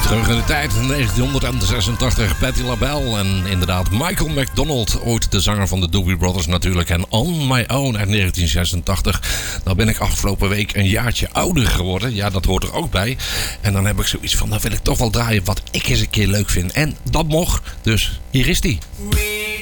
Terug in de tijd, 1986, Patti LaBelle en inderdaad Michael McDonald, ooit de zanger van de Doobie Brothers natuurlijk. En On My Own uit 1986. Nou ben ik afgelopen week een jaartje ouder geworden. Ja, dat hoort er ook bij. En dan heb ik zoiets van, dan wil ik toch wel draaien wat ik eens een keer leuk vind. En dat mocht, dus hier is die.